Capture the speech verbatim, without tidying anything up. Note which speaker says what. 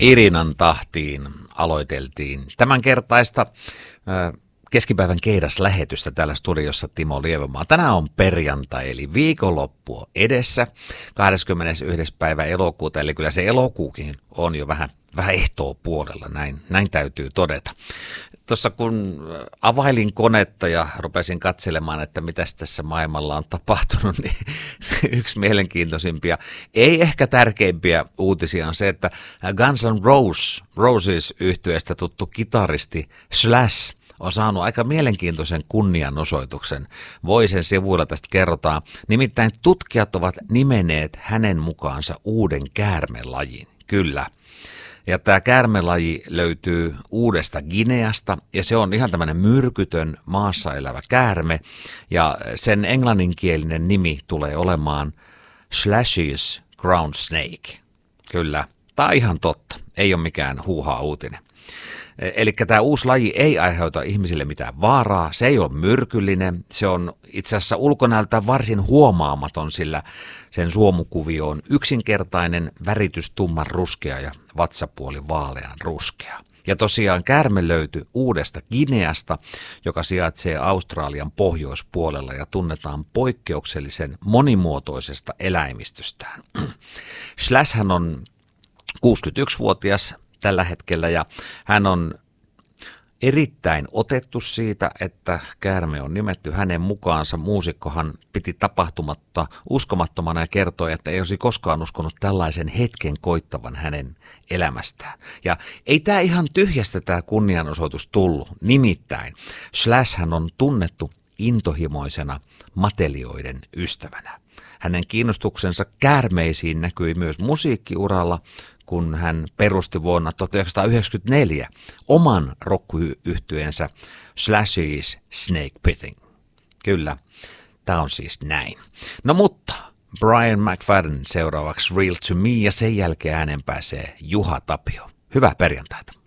Speaker 1: Irinan tahtiin aloiteltiin tämänkertaista äh, keskipäivän keidaslähetystä täällä studiossa Timo Lievemaa. Tänään on perjantai, eli viikonloppu on edessä, kahdeskymmenesensimmäinen päivä elokuuta, eli kyllä se elokuukin on jo vähän, vähän ehtoo puolella, näin, näin täytyy todeta. Tuossa kun availin konetta ja rupesin katselemaan, että mitä tässä maailmalla on tapahtunut, niin yksi mielenkiintoisimpia, ei ehkä tärkeimpiä uutisia on se, että Guns N' Roses, Roses -yhtyeestä tuttu kitaristi Slash on saanut aika mielenkiintoisen kunnianosoituksen. Voisen sivuilla tästä kerrotaan. Nimittäin tutkijat ovat nimenneet hänen mukaansa uuden käärmelajin. Kyllä. Ja tämä käärmelaji löytyy Uudesta Gineasta ja se on ihan tämmöinen myrkytön maassa elävä käärme ja sen englanninkielinen nimi tulee olemaan Slash's Ground Snake. Kyllä, tämä on ihan totta, ei ole mikään huuhaa uutinen. Eli tämä uusi laji ei aiheuta ihmisille mitään vaaraa, se ei ole myrkyllinen, se on itse asiassa ulkonäöltä varsin huomaamaton, sillä sen suomukuvio on yksinkertainen, väritys tumman ruskea ja vatsapuoli vaalean ruskea. Ja tosiaan käärme löytyi Uudesta Gineasta, joka sijaitsee Australian pohjoispuolella ja tunnetaan poikkeuksellisen monimuotoisesta eläimistöstään. Slashhän on kuusikymmentäyksivuotias tällä hetkellä ja hän on erittäin otettu siitä, että käärme on nimetty hänen mukaansa. Muusikkohan piti tapahtumatta uskomattomana ja kertoi, että ei olisi koskaan uskonut tällaisen hetken koittavan hänen elämästään. Ja ei tämä ihan tyhjästä tämä kunnianosoitus tullut. Nimittäin Slashhän on tunnettu intohimoisena matelioiden ystävänä. Hänen kiinnostuksensa käärmeisiin näkyi myös musiikkiuralla, kun hän perusti vuonna tuhatyhdeksänsataayhdeksänkymmentäneljä oman rock-yhtyeensä Slash's Snake Pitting. Kyllä, tämä on siis näin. No mutta Brian McFadden seuraavaksi Real to Me ja sen jälkeen hänen pääsee Juha Tapio. Hyvää perjantaita.